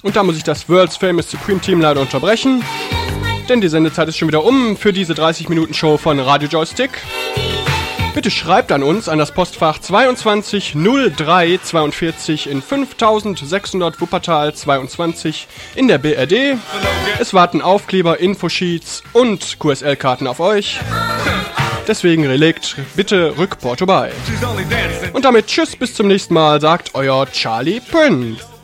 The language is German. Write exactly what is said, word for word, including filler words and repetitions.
Und da muss ich das World's Famous Supreme Team leider unterbrechen, denn die Sendezeit ist schon wieder um für diese dreißig Minuten Show von Radio Joystick. Bitte schreibt an uns an das Postfach zweiundzwanzig null drei zweiundvierzig in fünftausendsechshundert Wuppertal zweiundzwanzig in der B R D. Es warten Aufkleber, Infosheets und Q S L-Karten auf euch. Deswegen legt bitte Rückporto bei. Und damit tschüss, bis zum nächsten Mal, sagt euer Charlie Prince.